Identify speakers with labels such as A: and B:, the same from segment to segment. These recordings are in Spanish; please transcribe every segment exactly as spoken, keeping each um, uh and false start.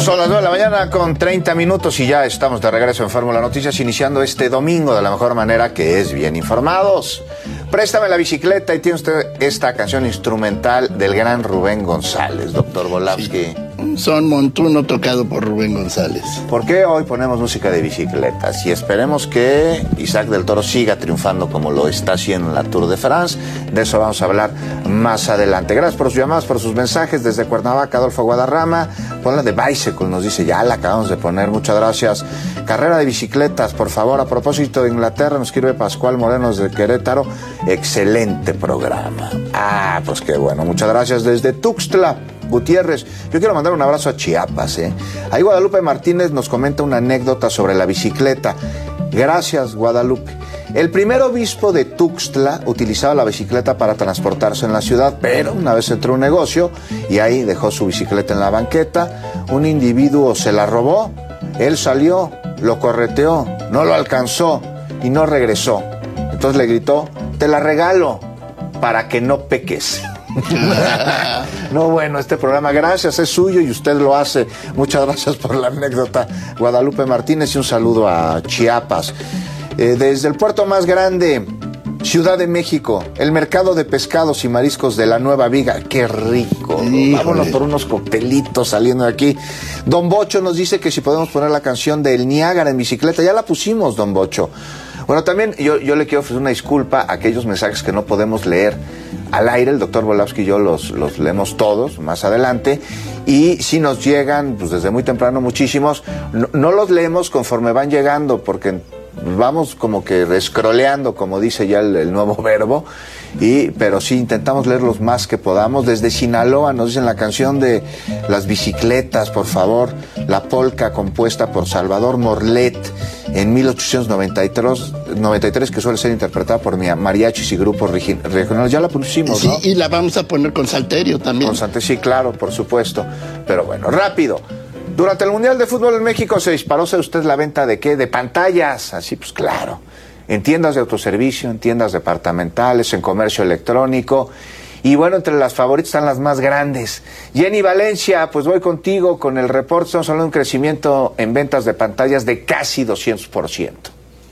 A: Son las nueve de la mañana con treinta minutos y ya estamos de regreso en Fórmula Noticias, iniciando este domingo de la mejor manera, que es bien informados. Préstame la bicicleta, y tiene usted esta canción instrumental del gran Rubén González, doctor Volavsky.
B: Sí. Son Montuno tocado por Rubén González.
A: ¿Por qué hoy ponemos música de bicicletas? Y esperemos que Isaac del Toro siga triunfando como lo está haciendo en la Tour de France. De eso vamos a hablar más adelante. Gracias por sus llamadas, por sus mensajes. Desde Cuernavaca, Adolfo Guadarrama. Ponla de Bicycle, nos dice, ya la acabamos de poner, muchas gracias. Carrera de bicicletas, por favor. A propósito de Inglaterra, nos escribe Pascual Morenos de Querétaro. Excelente programa. Ah, pues qué bueno, muchas gracias. Desde Tuxtla Gutiérrez, yo quiero mandar un abrazo a Chiapas, ¿eh? Ahí Guadalupe Martínez nos comenta una anécdota sobre la bicicleta. Gracias, Guadalupe. El primer obispo de Tuxtla utilizaba la bicicleta para transportarse en la ciudad, pero una vez entró a un negocio y ahí dejó su bicicleta en la banqueta. Un individuo se la robó, él salió, lo correteó, no lo alcanzó y no regresó. Entonces le gritó, te la regalo para que no peques. No, bueno, este programa, gracias, es suyo y usted lo hace. Muchas gracias por la anécdota, Guadalupe Martínez, y un saludo a Chiapas. Eh, desde el puerto más grande, Ciudad de México, el mercado de pescados y mariscos de la Nueva Viga. ¡Qué rico! Híjole. Vámonos por unos coctelitos saliendo de aquí. Don Bocho nos dice que si podemos poner la canción del Niágara en bicicleta. Ya la pusimos, Don Bocho. Bueno, también yo, yo le quiero ofrecer una disculpa a aquellos mensajes que no podemos leer al aire. El doctor Volavsky y yo los, los leemos todos más adelante, y si nos llegan pues desde muy temprano muchísimos, no, no los leemos conforme van llegando, porque vamos como que rescroleando, como dice ya el, el nuevo verbo, y, pero sí intentamos leer los más que podamos. Desde Sinaloa nos dicen la canción de las bicicletas, por favor, la polca compuesta por Salvador Morlet en mil ochocientos noventa y tres, que suele ser interpretada por mariachis y grupos regionales. Ya la pusimos, ¿no?
B: Sí, y la vamos a poner con salterio también.
A: Con salterio, sí, claro, por supuesto. Pero bueno, rápido. Durante el Mundial de Fútbol en México se disparó, ¿sabe usted la venta de qué? De pantallas, así pues claro. En tiendas de autoservicio, en tiendas departamentales, en comercio electrónico. Y bueno, entre las favoritas están las más grandes. Jenny Valencia, pues voy contigo con el reporte. Estamos hablando de un crecimiento en ventas de pantallas de casi doscientos por ciento.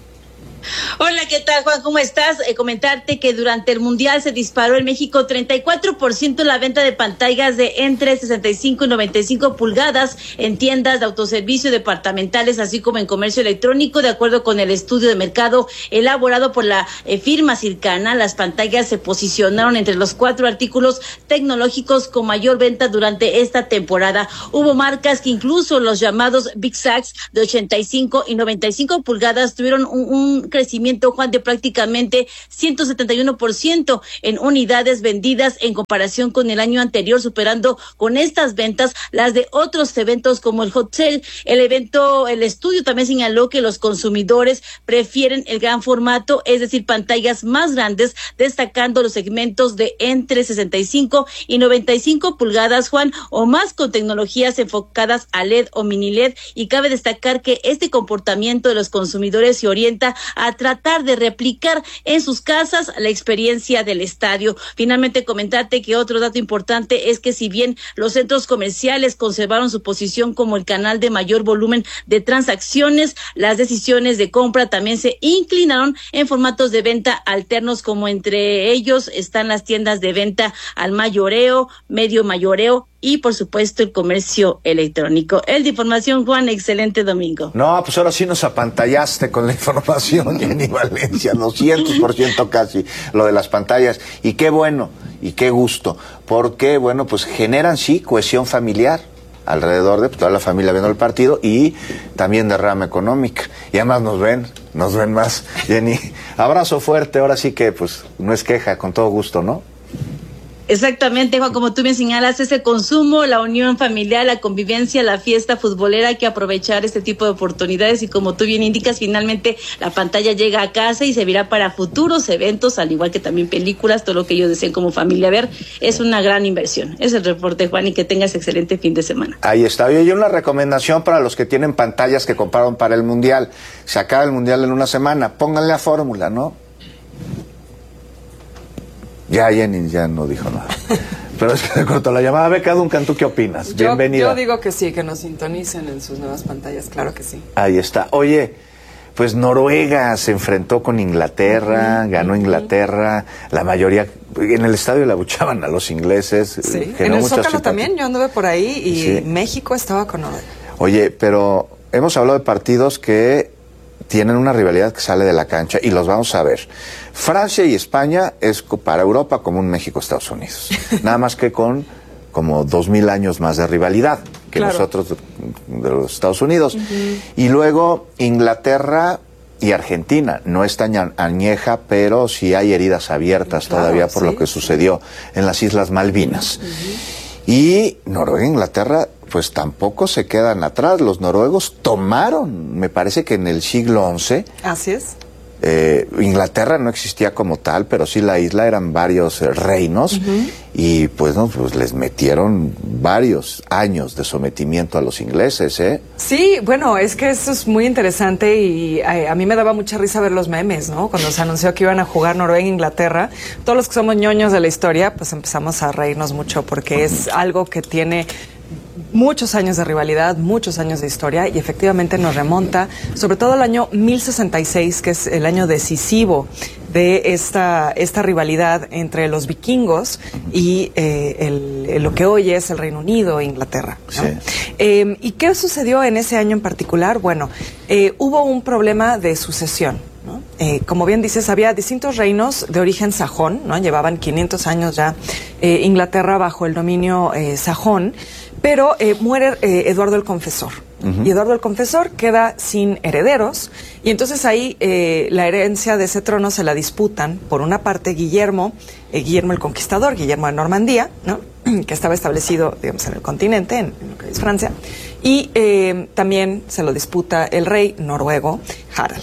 C: Hola, ¿qué tal, Juan? ¿Cómo estás? Eh, comentarte que durante el Mundial se disparó en México treinta y cuatro por ciento la venta de pantallas de entre sesenta y cinco y noventa y cinco pulgadas en tiendas de autoservicio departamentales, así como en comercio electrónico. De acuerdo con el estudio de mercado elaborado por la eh, firma Circana, las pantallas se posicionaron entre los cuatro artículos tecnológicos con mayor venta durante esta temporada. Hubo marcas que incluso los llamados Big Sacks de ochenta y cinco y noventa y cinco pulgadas tuvieron un, un crecimiento, Juan, de prácticamente ciento setenta y uno por ciento en unidades vendidas en comparación con el año anterior, superando con estas ventas las de otros eventos como el Hot Sale. El evento, el estudio también señaló que los consumidores prefieren el gran formato, es decir, pantallas más grandes, destacando los segmentos de entre sesenta y cinco y noventa y cinco pulgadas, Juan, o más, con tecnologías enfocadas a L E D o mini L E D, y cabe destacar que este comportamiento de los consumidores se orienta a tratar de replicar en sus casas la experiencia del estadio. Finalmente, comentarte que otro dato importante es que si bien los centros comerciales conservaron su posición como el canal de mayor volumen de transacciones, las decisiones de compra también se inclinaron en formatos de venta alternos, como entre ellos están las tiendas de venta al mayoreo, medio mayoreo y, por supuesto, el comercio electrónico. El de información, Juan, excelente domingo.
A: No, pues ahora sí nos apantallaste con la información, Jenny Valencia, doscientos por ciento casi, lo de las pantallas. Y qué bueno, y qué gusto, porque, bueno, pues generan, sí, cohesión familiar alrededor de pues, toda la familia viendo el partido, y también derrama económica. Y además nos ven, nos ven más. Jenny, abrazo fuerte, ahora sí que, pues, no es queja, con todo gusto, ¿no?
C: Exactamente, Juan, como tú bien señalas, ese consumo, la unión familiar, la convivencia, la fiesta futbolera, hay que aprovechar este tipo de oportunidades, y como tú bien indicas, finalmente la pantalla llega a casa y servirá para futuros eventos, al igual que también películas, todo lo que ellos deseen como familia ver. Es una gran inversión. Es el reporte, Juan, y que tengas excelente fin de semana.
A: Ahí está. Oye, y una recomendación para los que tienen pantallas que compraron para el Mundial. Se acaba el Mundial en una semana, pónganle a fórmula, ¿no? Ya Jenny ya no dijo nada. Pero es que se cortó la llamada. Beca Duncan, ¿tú qué opinas?
D: Yo,
A: Bienvenida.
D: Yo digo que sí, que nos sintonicen en sus nuevas pantallas, claro que sí.
A: Ahí está. Oye, pues Noruega se enfrentó con Inglaterra, uh-huh, ganó Inglaterra, uh-huh. La mayoría, en el estadio le abuchaban a los ingleses.
D: Sí, en el Zócalo también, yo anduve por ahí y sí. México estaba con Noruega.
A: Oye, pero hemos hablado de partidos que tienen una rivalidad que sale de la cancha y los vamos a ver. Francia y España es para Europa como un México-Estados Unidos. Nada más que con como dos mil años más de rivalidad que claro. nosotros de, de los Estados Unidos. Uh-huh. Y luego Inglaterra y Argentina. No es tan añeja, pero sí hay heridas abiertas claro, todavía por sí. lo que sucedió en las Islas Malvinas. Uh-huh. Y Noruega e Inglaterra pues tampoco se quedan atrás. Los noruegos tomaron, me parece que en el siglo once.
D: Así es.
A: Eh, Inglaterra no existía como tal, pero sí la isla eran varios eh, reinos uh-huh. y pues, no, pues les metieron varios años de sometimiento a los ingleses, ¿eh?
D: Sí, bueno, es que eso es muy interesante y a, a mí me daba mucha risa ver los memes, ¿no? Cuando se anunció que iban a jugar Noruega e Inglaterra, todos los que somos ñoños de la historia, pues empezamos a reírnos mucho porque uh-huh. es algo que tiene muchos años de rivalidad, muchos años de historia y efectivamente nos remonta sobre todo al año mil sesenta y seis, que es el año decisivo de esta, esta rivalidad entre los vikingos y eh, el, el, lo que hoy es el Reino Unido e Inglaterra, ¿no? Sí. Eh, ¿Y qué sucedió en ese año en particular? Bueno, eh, hubo un problema de sucesión, ¿no? Eh, como bien dices, había distintos reinos de origen sajón, ¿no? Llevaban quinientos años ya eh, Inglaterra bajo el dominio eh, sajón, pero eh, muere eh, Eduardo el Confesor. Uh-huh. Y Eduardo el Confesor queda sin herederos, y entonces ahí eh, la herencia de ese trono se la disputan, por una parte, Guillermo, eh, Guillermo el Conquistador, Guillermo de Normandía, ¿no? que estaba establecido, digamos, en el continente, en, en lo que es Francia, y eh, también se lo disputa el rey noruego, Harald.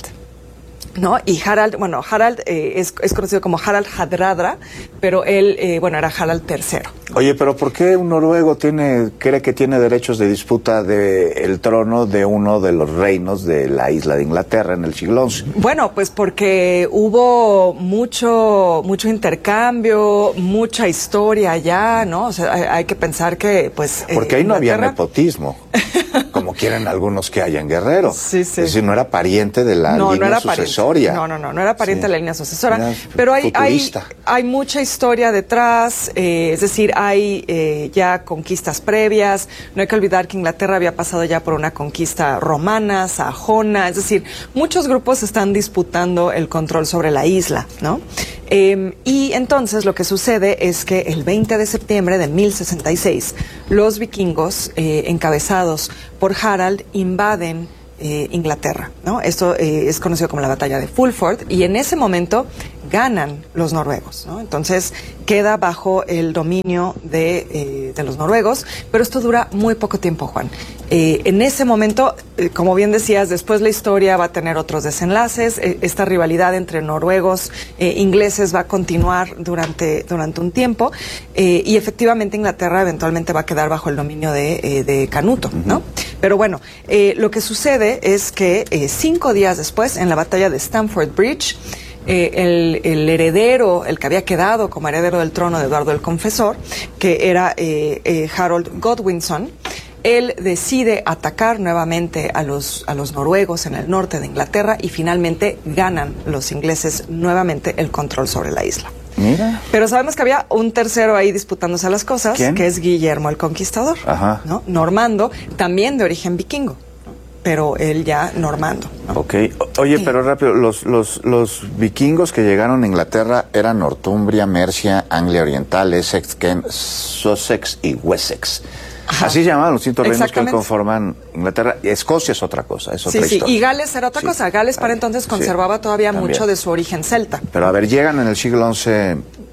D: ¿No? Y Harald, bueno, Harald eh, es, es conocido como Harald Hardrada, pero él, eh, bueno, era Harald tercero.
A: Oye, pero ¿por qué un noruego tiene, cree que tiene derechos de disputa del trono de uno de los reinos de la isla de Inglaterra en el siglo once?
D: Bueno, pues porque hubo mucho, mucho intercambio, mucha historia allá, ¿no? O sea, hay, hay que pensar que, pues...
A: Porque eh, ahí no Inglaterra... había nepotismo, como quieren algunos que hayan Guerrero.
D: Sí, sí.
A: Es decir, no era pariente de la
D: no,
A: línea
D: no era
A: sucesoria.
D: Pariente. No, no, no, no era pariente sí. de la línea sucesora.
A: Era
D: pero hay, hay,
A: futurista.
D: hay mucha historia detrás, eh, es decir, hay eh, ya conquistas previas. No hay que olvidar que Inglaterra había pasado ya por una conquista romana, sajona, es decir, muchos grupos están disputando el control sobre la isla, ¿no? Eh, y entonces lo que sucede es que el veinte de septiembre de mil sesenta y seis, los vikingos, eh, encabezados por Harald, invaden Eh, Inglaterra, ¿no? Esto eh, es conocido como la batalla de Fulford, y en ese momento ganan los noruegos, ¿no? Entonces queda bajo el dominio de, eh, de los noruegos, pero esto dura muy poco tiempo, Juan. Eh, en ese momento, eh, como bien decías, después la historia va a tener otros desenlaces, eh, esta rivalidad entre noruegos e eh, ingleses va a continuar durante, durante un tiempo, eh, y efectivamente Inglaterra eventualmente va a quedar bajo el dominio de, eh, de Canuto, ¿no? Uh-huh. Pero bueno, eh, lo que sucede es que eh, cinco días después, en la batalla de Stamford Bridge, eh, el, el heredero, el que había quedado como heredero del trono de Eduardo el Confesor, que era eh, eh, Harold Godwinson, él decide atacar nuevamente a los, a los noruegos en el norte de Inglaterra, y finalmente ganan los ingleses nuevamente el control sobre la isla.
A: Mira.
D: Pero sabemos que había un tercero ahí disputándose las cosas.
A: ¿Quién?
D: Que es Guillermo el Conquistador.
A: Ajá.
D: ¿No? Normando, también de origen vikingo, ¿no? Pero él ya normando, ¿no?
A: Ok. O, oye, sí. pero rápido, los, los, los vikingos que llegaron a Inglaterra eran Northumbria, Mercia, Anglia Oriental, Essex, Kent, Sussex y Wessex. Ajá. Así se llamaban los distintos reinos que conforman Inglaterra. Escocia es otra cosa, es otra
D: sí, sí.
A: historia.
D: Y Gales era otra sí. cosa. Gales para entonces conservaba sí, todavía también. mucho de su origen celta.
A: Pero a ver, llegan en el siglo once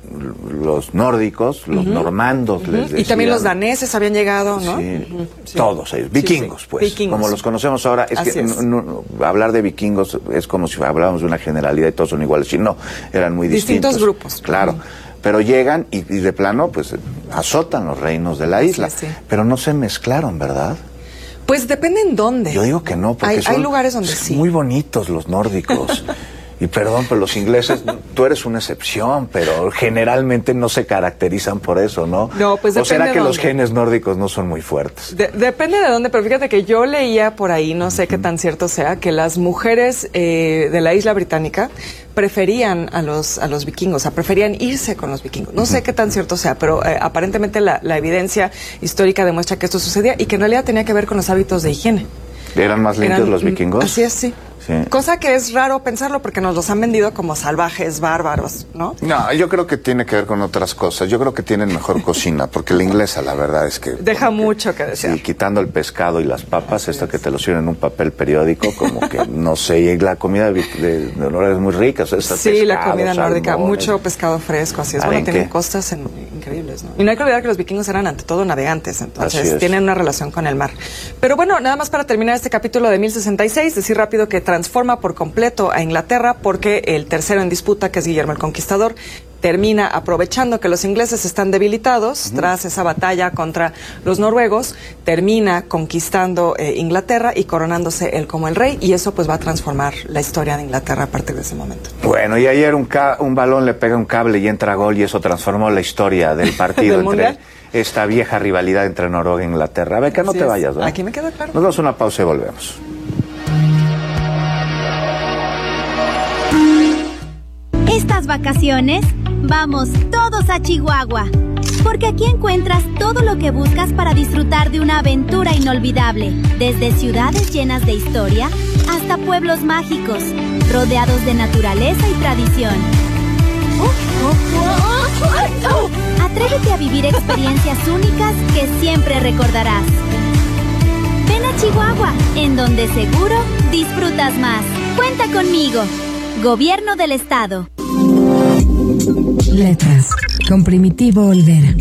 A: los nórdicos, los uh-huh. normandos. Uh-huh. Les decían,
D: y también los daneses habían llegado, ¿no?
A: Sí,
D: uh-huh. sí.
A: todos ellos. Vikingos, sí, sí. pues.
D: Vikingos.
A: Como los conocemos ahora. Es
D: Así
A: que
D: es.
A: No, no, hablar de vikingos es como si habláramos de una generalidad y todos son iguales. Y no, eran muy distintos.
D: Distintos grupos.
A: Claro. Uh-huh. Pero llegan y, y de plano, pues, azotan los reinos de la isla. Sí, sí. Pero no se mezclaron, ¿verdad?
D: Pues depende en dónde.
A: Yo digo que no, porque
D: hay,
A: son
D: hay lugares donde sí.
A: muy bonitos los nórdicos. Y perdón, pero los ingleses, tú eres una excepción, pero generalmente no se caracterizan por eso, ¿no?
D: No, pues
A: ¿O será
D: depende
A: que
D: de
A: los
D: dónde.
A: genes nórdicos no son muy fuertes?
D: De- depende de dónde, pero fíjate que yo leía por ahí, no sé qué tan cierto sea, que las mujeres eh, de la isla británica preferían a los a los vikingos, o sea, preferían irse con los vikingos. No sé qué tan cierto sea, pero eh, aparentemente la, la evidencia histórica demuestra que esto sucedía y que en realidad tenía que ver con los hábitos de higiene.
A: ¿Eran más limpios
D: Eran-
A: los vikingos?
D: Así es, sí.
A: Sí.
D: Cosa que es raro pensarlo porque nos los han vendido como salvajes, bárbaros, ¿no?
A: No, yo creo que tiene que ver con otras cosas. Yo creo que tienen mejor cocina, porque la inglesa, la verdad es que...
D: Deja
A: como
D: mucho que desear.
A: Sí, quitando el pescado y las papas, esto que te lo sirven en un papel periódico, como que, no sé, y la comida de, de, de Noruega es muy rica. O sea, está
D: Sí, la
A: pescado,
D: comida nórdica,
A: salmones.
D: mucho pescado fresco, así es.
A: ¿Saben
D: Bueno, tienen
A: qué?
D: costas en- increíbles, ¿no? Y no hay que olvidar que los vikingos eran ante todo navegantes,
A: Así
D: entonces
A: es.
D: tienen una relación con el mar. Pero bueno, nada más para terminar este capítulo de mil sesenta y seis, decir rápido que transforma por completo a Inglaterra porque el tercero en disputa, que es Guillermo el Conquistador, termina aprovechando que los ingleses están debilitados tras esa batalla contra los noruegos, termina conquistando eh, Inglaterra y coronándose él como el rey, y eso pues va a transformar la historia de Inglaterra a partir de ese momento.
A: Bueno, y ayer un, ca- un balón le pega un cable y entra gol, y eso transformó la historia del partido
D: ¿Del
A: entre
D: Mundial?
A: esta vieja rivalidad entre Noruega e Inglaterra. Beca, no
D: Así
A: te
D: es.
A: vayas, ¿verdad?
D: Aquí me quedo, claro.
A: Nos damos una pausa y volvemos.
E: Estas vacaciones, vamos todos a Chihuahua, porque aquí encuentras todo lo que buscas para disfrutar de una aventura inolvidable, desde ciudades llenas de historia hasta pueblos mágicos, rodeados de naturaleza y tradición. Atrévete a vivir experiencias únicas que siempre recordarás. Ven a Chihuahua, en donde seguro disfrutas más. Cuenta conmigo. Gobierno del Estado.
F: Letras, con Primitivo Olvera.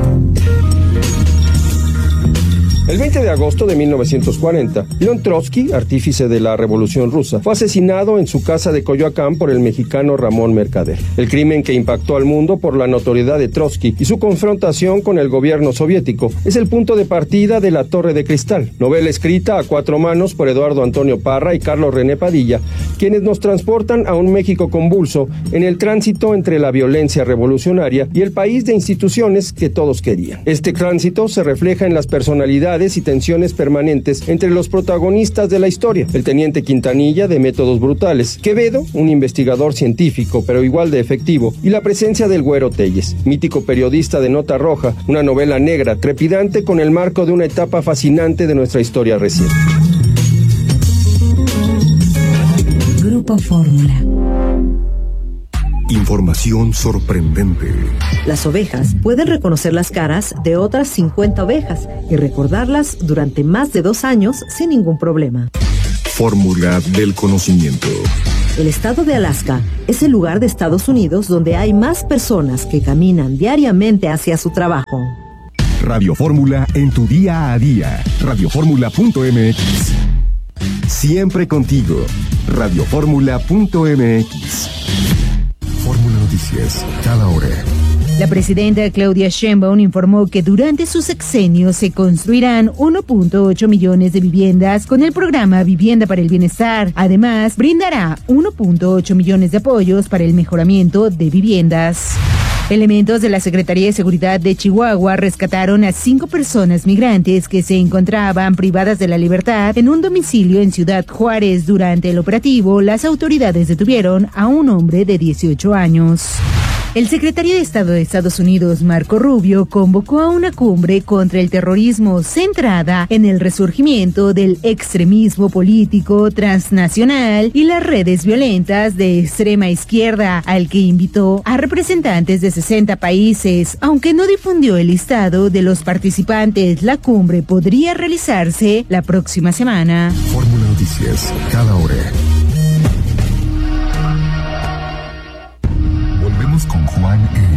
G: El veinte de agosto de mil novecientos cuarenta, León Trotsky, artífice de la Revolución Rusa, fue asesinado en su casa de Coyoacán por el mexicano Ramón Mercader. El crimen que impactó al mundo por la notoriedad de Trotsky y su confrontación con el gobierno soviético es el punto de partida de La Torre de Cristal, novela escrita a cuatro manos por Eduardo Antonio Parra y Carlos René Padilla, quienes nos transportan a un México convulso en el tránsito entre la violencia revolucionaria y el país de instituciones que todos querían. Este tránsito se refleja en las personalidades y tensiones permanentes entre los protagonistas de la historia: el teniente Quintanilla, de métodos brutales; Quevedo, un investigador científico pero igual de efectivo; y la presencia del Güero Telles, mítico periodista de Nota Roja, una novela negra trepidante con el marco de una etapa fascinante de nuestra historia reciente.
F: Grupo Fórmula.
H: Información sorprendente.
I: Las ovejas pueden reconocer las caras de otras cincuenta ovejas y recordarlas durante más de dos años sin ningún problema.
H: Fórmula del conocimiento.
I: El estado de Alaska es el lugar de Estados Unidos donde hay más personas que caminan diariamente hacia su trabajo.
H: Radio Fórmula en tu día a día. radio fórmula punto m x. Siempre contigo. radio fórmula punto m x. Fórmula Noticias, cada hora.
J: La presidenta Claudia Sheinbaum informó que durante su sexenio se construirán uno punto ocho millones de viviendas con el programa Vivienda para el Bienestar. Además, brindará uno punto ocho millones de apoyos para el mejoramiento de viviendas. Elementos de la Secretaría de Seguridad de Chihuahua rescataron a cinco personas migrantes que se encontraban privadas de la libertad en un domicilio en Ciudad Juárez. Durante el operativo, las autoridades detuvieron a un hombre de dieciocho años. El secretario de Estado de Estados Unidos, Marco Rubio, convocó a una cumbre contra el terrorismo centrada en el resurgimiento del extremismo político transnacional y las redes violentas de extrema izquierda, al que invitó a representantes de sesenta países. Aunque no difundió el listado de los participantes, la cumbre podría realizarse la próxima semana.
H: Fórmula Noticias, cada hora.